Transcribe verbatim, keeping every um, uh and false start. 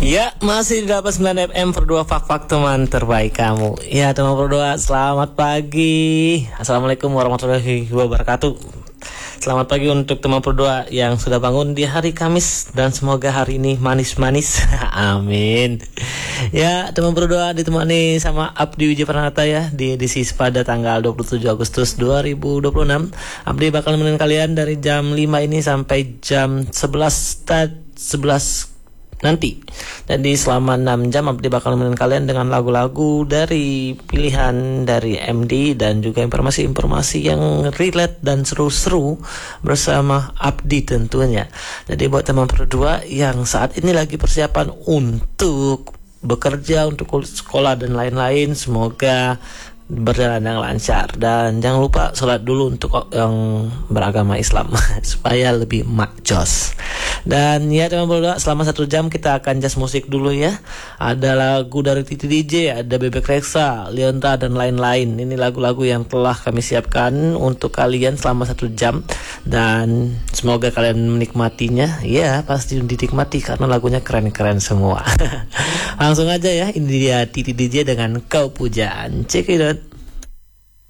Ya, masih di delapan puluh sembilan F M Berdua Fak-Fak teman terbaik kamu. Ya, teman berdua, selamat pagi. Assalamualaikum warahmatullahi wabarakatuh. Selamat pagi untuk teman berdua yang sudah bangun di hari Kamis, dan semoga hari ini manis-manis. Amin. Ya, teman berdua ditemani sama Abdi Wijaya Pranata ya di edisi pada tanggal dua puluh tujuh Agustus dua ribu dua puluh enam. Abdi bakal nemenin kalian dari jam lima ini sampai jam sebelas sebelas nanti. Jadi selama enam jam Abdi bakal nemenin kalian dengan lagu-lagu dari pilihan dari M D dan juga informasi-informasi yang relate dan seru-seru bersama Abdi tentunya. Jadi buat teman berdua yang saat ini lagi persiapan untuk bekerja, untuk sekolah dan lain-lain, semoga berjalan dengan lancar. Dan jangan lupa sholat dulu untuk yang beragama Islam supaya lebih makjos. Dan ya teman berdua, selama satu jam kita akan jazz musik dulu ya. Ada lagu dari Titi D J, ada Bebek Rexha, Leonta dan lain-lain. Ini lagu-lagu yang telah kami siapkan untuk kalian selama satu jam, dan semoga kalian menikmatinya. Ya pasti dinikmati karena lagunya keren-keren semua. Langsung aja ya, ini dia Titi D J dengan Kau Pujaan. Check it out.